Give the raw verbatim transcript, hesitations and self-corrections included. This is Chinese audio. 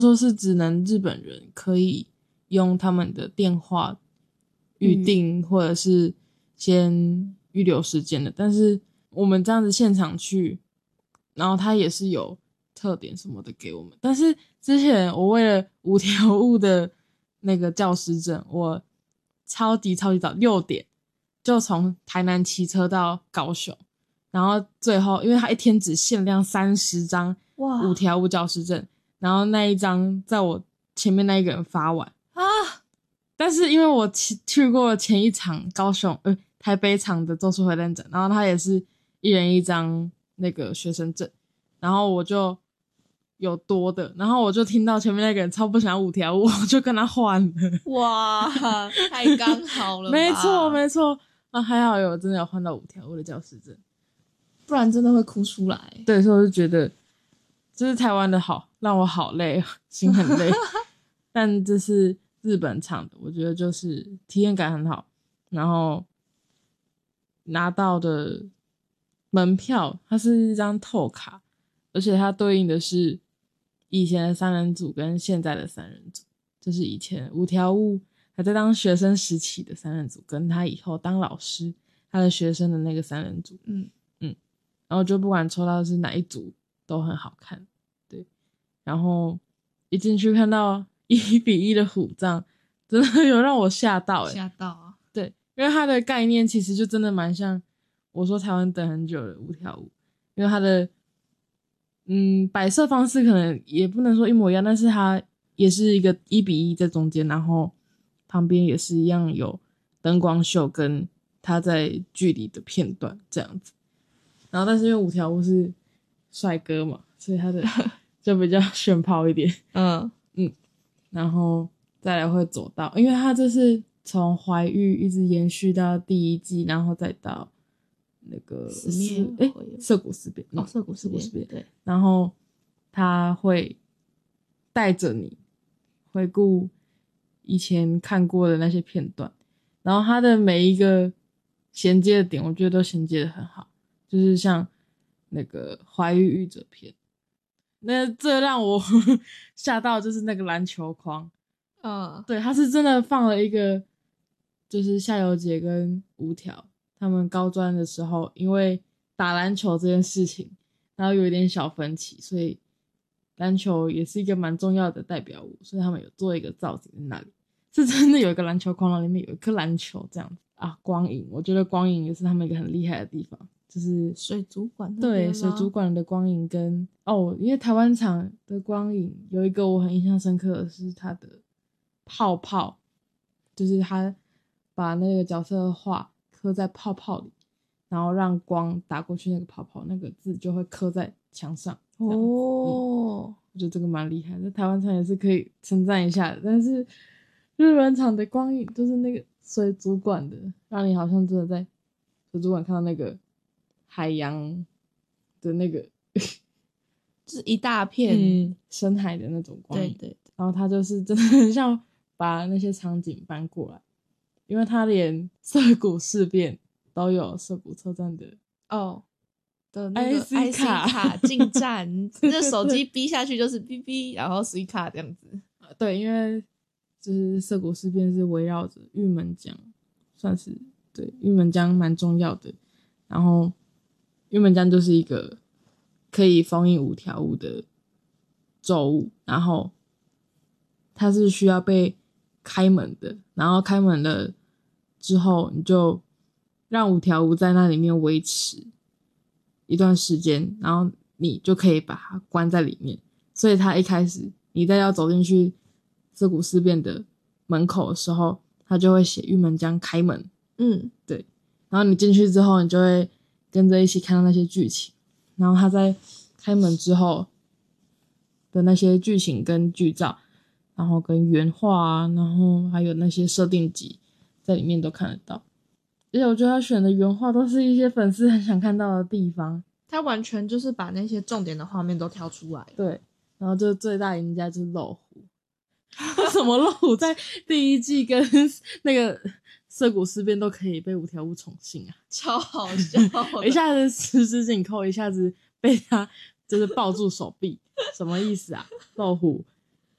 说是只能日本人可以用他们的电话预定、嗯、或者是先预留时间的，但是我们这样子现场去，然后他也是有特点什么的给我们。但是之前我为了五条悟的那个教师证，我超级超级早六点就从台南骑车到高雄，然后最后因为他一天只限量三十张五条悟教师证，然后那一张在我前面那一个人发完啊。但是因为我去过前一场高雄呃台北场的咒术回战展，然后他也是一人一张那个学生证，然后我就有多的，然后我就听到前面那个人超不想要五条悟，我就跟他换了。 哇，太刚好了吧。 没错没错，啊还好有真的有换到五条悟的教师证， 不然真的会哭出来。 对，所以我就觉得这是台湾的好，让我好累，心很累。但这是日本场的，我觉得就是体验感很好，然后拿到的门票它是一张透卡，而且它对应的是以前的三人组跟现在的三人组，就是以前五条悟还在当学生时期的三人组，跟他以后当老师他的学生的那个三人组。嗯嗯，然后就不管抽到的是哪一组都很好看。对，然后一进去看到一比一的虎杖，真的有让我吓到欸。 吓到啊。 对，因为它的概念其实就真的蛮像我说台湾等很久的五条悟，因为它的嗯摆设方式可能也不能说一模一样，但是它也是一个一比一在中间，然后旁边也是一样有灯光秀跟他在剧里的片段这样子。然后但是因为五条悟是帅哥嘛，所以他的就比较炫炮一点。嗯嗯，然后再来会走到，因为他这是从怀玉一直延续到第一季，然后再到那个死灭诶涩谷事变。 哦，涩谷事变，对。 然后他会带着你回顾以前看过的那些片段，然后他的每一个衔接的点我觉得都衔接的很好，就是像那个怀玉御者篇，那这让我吓到，就是那个篮球框。嗯，对，他是真的放了一个就是夏油杰跟五条他们高专的时候因为打篮球这件事情然后有一点小分歧，所以篮球也是一个蛮重要的代表物，所以他们有做一个造型在那里，是真的有一个篮球框，然后里面有一颗篮球这样子啊。光影，我觉得光影也是他们一个很厉害的地方，就是水族馆。 对，水族馆的光影跟哦，因为台湾场的光影有一个我很印象深刻的是它的泡泡，就是他把那个角色的画刻在泡泡里，然后让光打过去，那个泡泡那个字就会刻在墙上。哦、嗯，我觉得这个蛮厉害的，台湾场也是可以称赞一下的。但是日本场的光影就是那个水族馆的，让你好像真的在水族馆看到那个海洋的那个就是一大片、 嗯、深海的那种光影。 对对， 然后它就是真的很像把那些场景搬过来，因为它连涩谷事变都有涩谷车站的哦的那个 I C 卡, I C 卡进站，那手机逼下去就是哔哔，然后 C 卡这样子。 对，因为就是涩谷事变是围绕着玉门江，算是对玉门江蛮重要的。然后玉门江就是一个可以封印五条悟的咒物，然后它是需要被开门的，然后开门了之后你就让五条悟在那里面维持一段时间，然后你就可以把它关在里面。所以他一开始你在要走进去涩谷事变的门口的时候，他就会写玉门江开门。嗯，对。然后你进去之后你就会跟着一起看到那些剧情，然后他在开门之后的那些剧情跟剧照，然后跟原画啊，然后还有那些设定集在里面都看得到。而且我觉得他选的原画都是一些粉丝很想看到的地方， 他完全就是把那些重点的画面都挑出来。 对，然后就最大赢家就是漏虎。为什么漏虎在第一季跟那个涩谷事变都可以被五条悟宠幸啊？ 超好笑一下子十指紧扣，一下子被他就是抱住手臂，什么意思啊？漏虎